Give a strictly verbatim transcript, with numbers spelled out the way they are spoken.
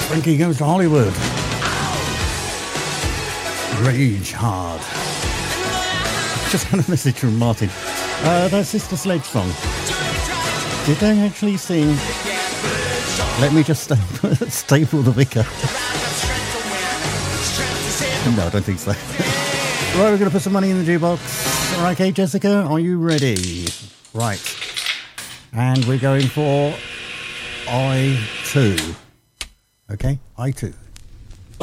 Frankie Goes to Hollywood. Rage Hard. Just had a message from Martin. Uh, that Sister Sledge song. Did they actually sing Let Me Just Staple, staple the Vicar? No, I don't think so. Right, we're going to put some money in the jukebox. All right, okay, Jessica, are you ready? Right. And we're going for I two. Okay, I two.